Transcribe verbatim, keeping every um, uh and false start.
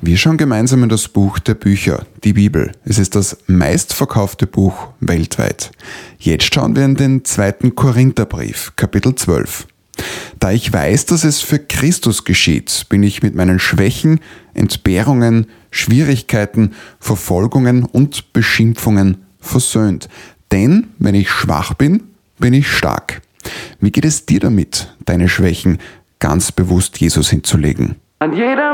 Wir schauen gemeinsam in das Buch der Bücher, die Bibel. Es ist das meistverkaufte Buch weltweit. Jetzt schauen wir in den zweiten Korintherbrief, Kapitel zwölf. Da ich weiß, dass es für Christus geschieht, bin ich mit meinen Schwächen, Entbehrungen, Schwierigkeiten, Verfolgungen und Beschimpfungen versöhnt. Denn wenn ich schwach bin, bin ich stark. Wie geht es dir damit, deine Schwächen ganz bewusst Jesus hinzulegen? An jeder